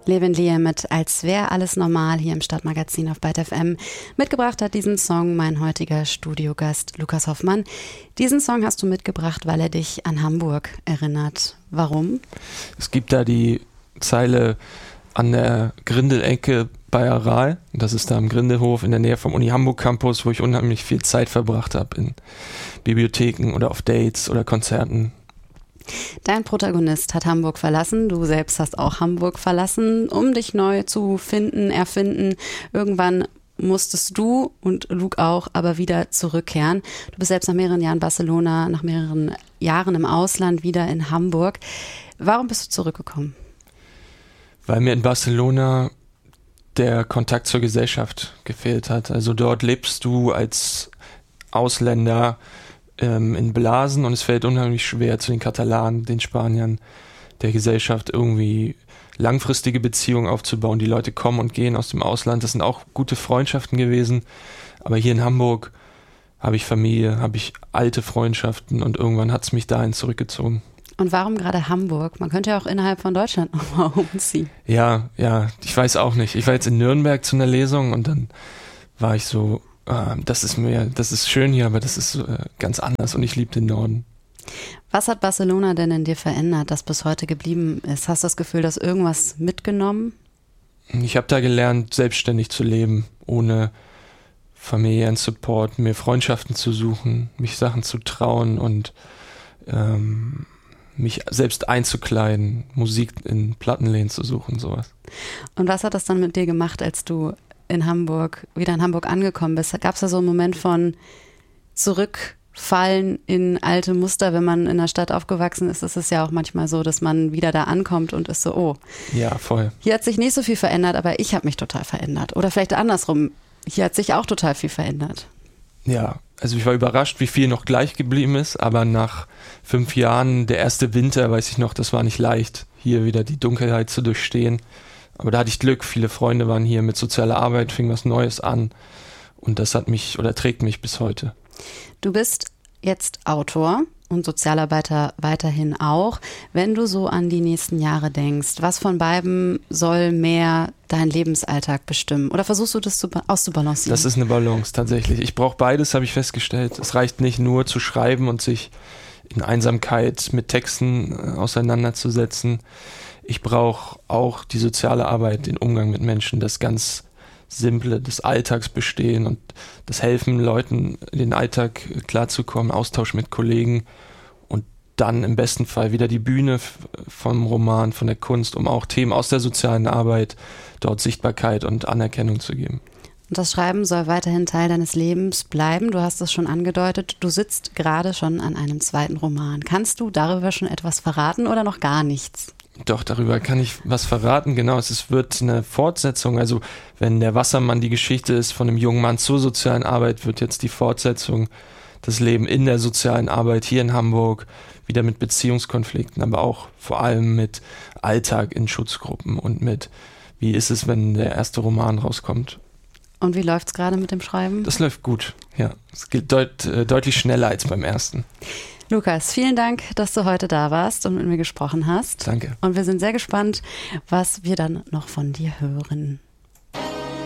Levin Lier mit Als wär alles normal hier im Stadtmagazin auf Byte FM. Mitgebracht hat diesen Song mein heutiger Studiogast Lukas Hoffmann. Diesen Song hast du mitgebracht, weil er dich an Hamburg erinnert. Warum? Es gibt da die Zeile an der Grindelecke bei Aral. Das ist da am Grindelhof in der Nähe vom Uni Hamburg Campus, wo ich unheimlich viel Zeit verbracht habe in Bibliotheken oder auf Dates oder Konzerten. Dein Protagonist hat Hamburg verlassen, du selbst hast auch Hamburg verlassen, um dich neu zu finden, erfinden. Irgendwann musstest du und Luke auch aber wieder zurückkehren. Du bist selbst nach mehreren Jahren Barcelona, nach mehreren Jahren im Ausland wieder in Hamburg. Warum bist du zurückgekommen? Weil mir in Barcelona der Kontakt zur Gesellschaft gefehlt hat. Also dort lebst du als Ausländer in Blasen und es fällt unheimlich schwer, zu den Katalanen, den Spaniern, der Gesellschaft irgendwie langfristige Beziehungen aufzubauen. Die Leute kommen und gehen aus dem Ausland. Das sind auch gute Freundschaften gewesen. Aber hier in Hamburg habe ich Familie, habe ich alte Freundschaften und irgendwann hat es mich dahin zurückgezogen. Und warum gerade Hamburg? Man könnte ja auch innerhalb von Deutschland nochmal umziehen. Ja, ich weiß auch nicht. Ich war jetzt in Nürnberg zu einer Lesung und dann war ich so, das ist schön hier, aber das ist ganz anders und ich liebe den Norden. Was hat Barcelona denn in dir verändert, das bis heute geblieben ist? Hast du das Gefühl, dass irgendwas mitgenommen? Ich habe da gelernt, selbstständig zu leben, ohne familiären Support, mir Freundschaften zu suchen, mich Sachen zu trauen und mich selbst einzukleiden, Musik in Plattenläden zu suchen, sowas. Und was hat das dann mit dir gemacht, als du wieder in Hamburg angekommen bist? Gab es da so einen Moment von Zurückfallen in alte Muster? Wenn man in der Stadt aufgewachsen ist, ist es ja auch manchmal so, dass man wieder da ankommt und ist so, oh. Ja, voll. Hier hat sich nicht so viel verändert, aber ich habe mich total verändert. Oder vielleicht andersrum, hier hat sich auch total viel verändert. Ja, also ich war überrascht, wie viel noch gleich geblieben ist, aber nach 5 Jahren, der erste Winter, weiß ich noch, das war nicht leicht, hier wieder die Dunkelheit zu durchstehen. Aber da hatte ich Glück, viele Freunde waren hier mit sozialer Arbeit, fing was Neues an und das hat mich oder trägt mich bis heute. Du bist jetzt Autor und Sozialarbeiter weiterhin auch. Wenn du so an die nächsten Jahre denkst, was von beiden soll mehr deinen Lebensalltag bestimmen? Oder versuchst du das auszubalancieren? Das ist eine Balance tatsächlich. Ich brauche beides, habe ich festgestellt. Es reicht nicht nur zu schreiben und sich in Einsamkeit mit Texten auseinanderzusetzen. Ich brauche auch die soziale Arbeit, den Umgang mit Menschen, das ganz Simple des Alltagsbestehen und das Helfen Leuten, den Alltag klarzukommen, Austausch mit Kollegen und dann im besten Fall wieder die Bühne vom Roman, von der Kunst, um auch Themen aus der sozialen Arbeit dort Sichtbarkeit und Anerkennung zu geben. Und das Schreiben soll weiterhin Teil deines Lebens bleiben. Du hast es schon angedeutet, du sitzt gerade schon an einem zweiten Roman. Kannst du darüber schon etwas verraten oder noch gar nichts? Doch, darüber kann ich was verraten. Genau, es wird eine Fortsetzung. Also wenn der Wassermann die Geschichte ist von einem jungen Mann zur sozialen Arbeit, wird jetzt die Fortsetzung das Leben in der sozialen Arbeit hier in Hamburg, wieder mit Beziehungskonflikten, aber auch vor allem mit Alltag in Schutzgruppen und mit, wie ist es, wenn der erste Roman rauskommt. Und wie läuft es gerade mit dem Schreiben? Das läuft gut, ja. Es geht deutlich schneller als beim ersten. Lukas, vielen Dank, dass du heute da warst und mit mir gesprochen hast. Danke. Und wir sind sehr gespannt, was wir dann noch von dir hören.